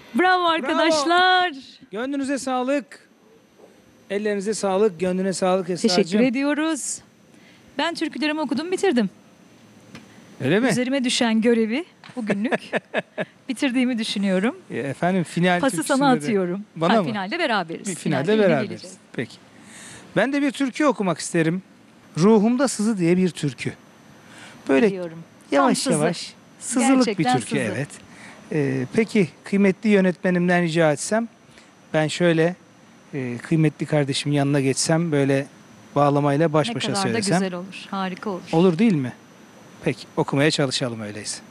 Bravo arkadaşlar. Gönlünüze sağlık. Ellerinize sağlık, gönlüne sağlık Esra'cığım. Teşekkür ediyoruz. Ben türkülerimi okudum, bitirdim. Öyle mi? Üzerime düşen görevi bugünlük bitirdiğimi düşünüyorum. Efendim final Pası türküsünde sana de- atıyorum. Bana mı? Finalde beraberiz. Bir finalde yine beraberiz. geleceğiz. Peki. Ben de bir türkü okumak isterim. Ruhumda Sızı diye bir türkü. Böyle Biliyorum. yavaş sızı. yavaş sızılık bir Gerçekten türkü, sızı. evet. Peki kıymetli yönetmenimden rica etsem, ben şöyle kıymetli kardeşimin yanına geçsem, böyle bağlamayla baş Ne başa kadar da söylesem. güzel olur. Harika olur. Olur değil mi? Peki okumaya çalışalım öyleyse.